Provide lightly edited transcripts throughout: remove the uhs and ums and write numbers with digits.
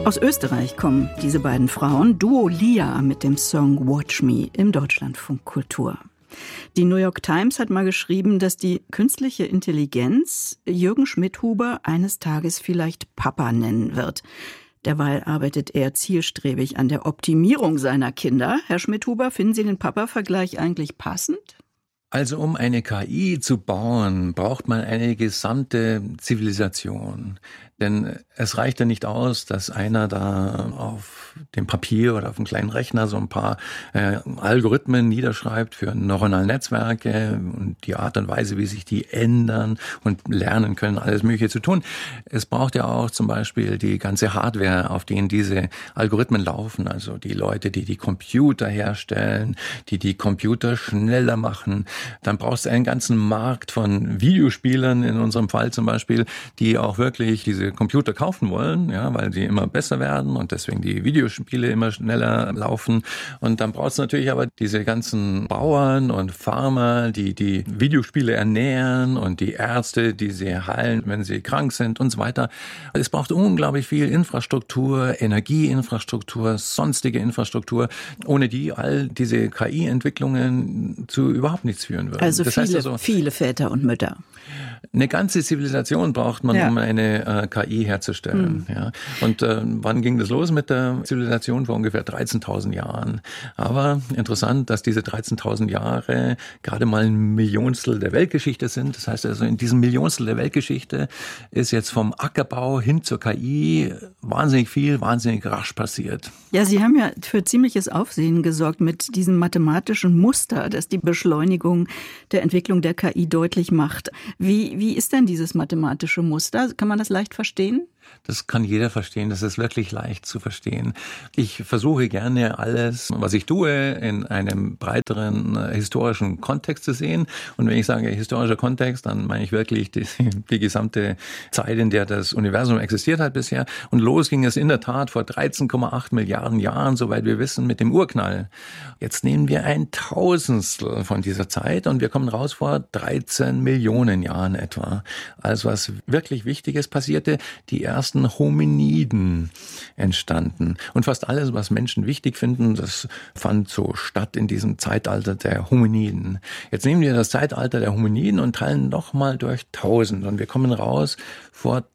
Aus Österreich kommen diese beiden Frauen, Duo Lia mit dem Song Watch Me im Deutschlandfunk Kultur. Die New York Times hat mal geschrieben, dass die künstliche Intelligenz Jürgen Schmidhuber eines Tages vielleicht Papa nennen wird. Derweil arbeitet er zielstrebig an der Optimierung seiner Kinder. Herr Schmidhuber, finden Sie den Papa-Vergleich eigentlich passend? Also um eine KI zu bauen, braucht man eine gesamte Zivilisation. Denn es reicht ja nicht aus, dass einer da auf dem Papier oder auf einem kleinen Rechner so ein paar Algorithmen niederschreibt für neuronale Netzwerke und die Art und Weise, wie sich die ändern und lernen können, alles Mögliche zu tun. Es braucht ja auch zum Beispiel die ganze Hardware, auf denen diese Algorithmen laufen. Also die Leute, die die Computer herstellen, die die Computer schneller machen. Dann brauchst du einen ganzen Markt von Videospielern, in unserem Fall zum Beispiel, die auch wirklich diese Computer kaufen wollen, ja, weil sie immer besser werden und deswegen die Videospiele immer schneller laufen. Und dann brauchst du natürlich aber diese ganzen Bauern und Farmer, die die Videospiele ernähren und die Ärzte, die sie heilen, wenn sie krank sind und so weiter. Es braucht unglaublich viel Infrastruktur, Energieinfrastruktur, sonstige Infrastruktur, ohne die all diese KI-Entwicklungen zu überhaupt nichts führen würden. Also das viele, heißt also, viele Väter und Mütter. Eine ganze Zivilisation braucht man, um eine KI herzustellen. Ja. Und wann ging das los mit der Zivilisation? Vor ungefähr 13.000 Jahren. Aber interessant, dass diese 13.000 Jahre gerade mal ein Millionstel der Weltgeschichte sind. Das heißt also, in diesem Millionstel der Weltgeschichte ist jetzt vom Ackerbau hin zur KI wahnsinnig viel, wahnsinnig rasch passiert. Ja, Sie haben ja für ziemliches Aufsehen gesorgt mit diesem mathematischen Muster, das die Beschleunigung der Entwicklung der KI deutlich macht. Wie ist denn dieses mathematische Muster? Kann man das leicht verstehen? Das kann jeder verstehen, das ist wirklich leicht zu verstehen. Ich versuche gerne alles, was ich tue, in einem breiteren historischen Kontext zu sehen. Und wenn ich sage historischer Kontext, dann meine ich wirklich die gesamte Zeit, in der das Universum existiert hat bisher. Und los ging es in der Tat vor 13,8 Milliarden Jahren, soweit wir wissen, mit dem Urknall. Jetzt nehmen wir ein Tausendstel von dieser Zeit und wir kommen raus vor 13 Millionen Jahren etwa. Also was wirklich Wichtiges passierte, die ersten Hominiden entstanden. Und fast alles, was Menschen wichtig finden, das fand so statt in diesem Zeitalter der Hominiden. Jetzt nehmen wir das Zeitalter der Hominiden und teilen nochmal durch 1000 und wir kommen raus vor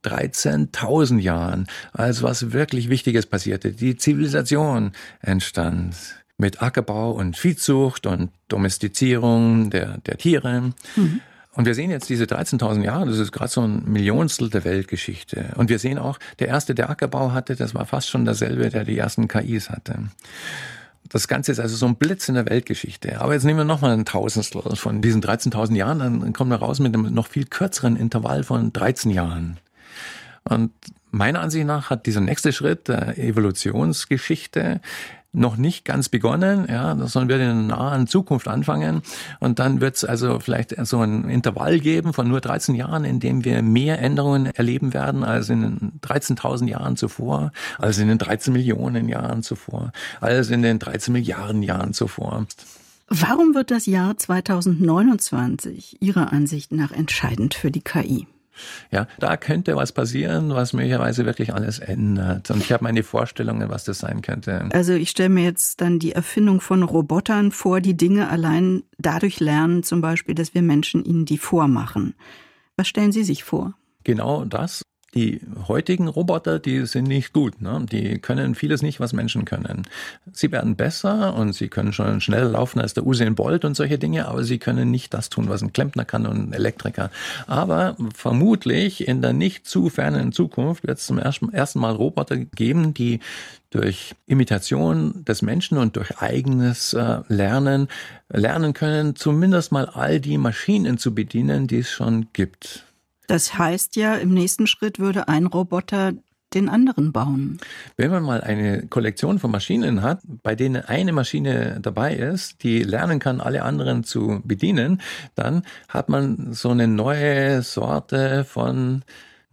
13.000 Jahren. Also was wirklich Wichtiges passierte. Die Zivilisation entstand mit Ackerbau und Viehzucht und Domestizierung der Tiere. Mhm. Und wir sehen jetzt diese 13.000 Jahre, das ist gerade so ein Millionstel der Weltgeschichte. Und wir sehen auch, der erste, der Ackerbau hatte, das war fast schon derselbe, der die ersten KIs hatte. Das Ganze ist also so ein Blitz in der Weltgeschichte. Aber jetzt nehmen wir nochmal ein Tausendstel von diesen 13.000 Jahren, dann kommen wir raus mit einem noch viel kürzeren Intervall von 13 Jahren. Und meiner Ansicht nach hat dieser nächste Schritt der Evolutionsgeschichte noch nicht ganz begonnen, ja, das sollen wir in der nahen Zukunft anfangen und dann wird es also vielleicht so ein Intervall geben von nur 13 Jahren, in dem wir mehr Änderungen erleben werden als in den 13.000 Jahren zuvor, als in den 13 Millionen Jahren zuvor, als in den 13 Milliarden Jahren zuvor. Warum wird das Jahr 2029 Ihrer Ansicht nach entscheidend für die KI? Ja, da könnte was passieren, was möglicherweise wirklich alles ändert. Und ich habe meine Vorstellungen, was das sein könnte. Also ich stelle mir jetzt dann die Erfindung von Robotern vor, die Dinge allein dadurch lernen, zum Beispiel, dass wir Menschen ihnen die vormachen. Was stellen Sie sich vor? Genau das. Die heutigen Roboter, die sind nicht gut, ne? Die können vieles nicht, was Menschen können. Sie werden besser und sie können schon schneller laufen als der Usain Bolt und solche Dinge, aber sie können nicht das tun, was ein Klempner kann und ein Elektriker. Aber vermutlich in der nicht zu fernen Zukunft wird es zum ersten Mal Roboter geben, die durch Imitation des Menschen und durch eigenes lernen können, zumindest mal all die Maschinen zu bedienen, die es schon gibt. Das heißt ja, im nächsten Schritt würde ein Roboter den anderen bauen. Wenn man mal eine Kollektion von Maschinen hat, bei denen eine Maschine dabei ist, die lernen kann, alle anderen zu bedienen, dann hat man so eine neue Sorte von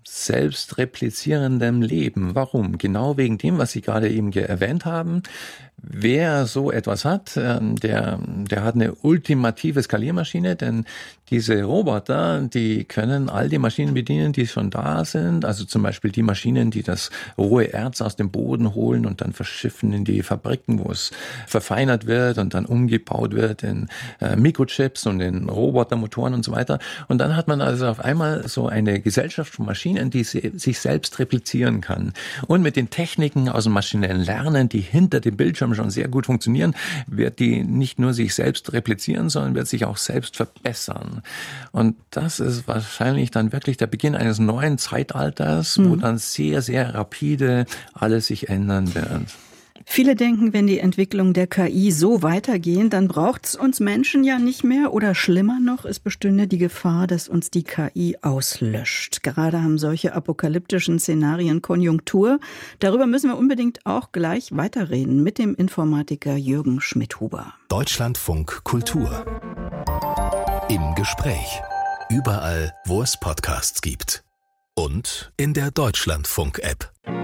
selbstreplizierendem Leben. Warum? Genau wegen dem, was Sie gerade eben erwähnt haben. Wer so etwas hat, der hat eine ultimative Skaliermaschine, denn diese Roboter, die können all die Maschinen bedienen, die schon da sind. Also zum Beispiel die Maschinen, die das rohe Erz aus dem Boden holen und dann verschiffen in die Fabriken, wo es verfeinert wird und dann umgebaut wird in Mikrochips und in Robotermotoren und so weiter. Und dann hat man also auf einmal so eine Gesellschaft von Maschinen, die sich selbst replizieren kann. Und mit den Techniken aus dem maschinellen Lernen, die hinter dem Bildschirm schon sehr gut funktionieren, wird die nicht nur sich selbst replizieren, sondern wird sich auch selbst verbessern. Und das ist wahrscheinlich dann wirklich der Beginn eines neuen Zeitalters, wo dann sehr, sehr rapide alles sich ändern wird. Viele denken, wenn die Entwicklung der KI so weitergeht, dann braucht es uns Menschen ja nicht mehr. Oder schlimmer noch, es bestünde die Gefahr, dass uns die KI auslöscht. Gerade haben solche apokalyptischen Szenarien Konjunktur. Darüber müssen wir unbedingt auch gleich weiterreden mit dem Informatiker Jürgen Schmidhuber. Deutschlandfunk Kultur. Im Gespräch. Überall, wo es Podcasts gibt. Und in der Deutschlandfunk-App.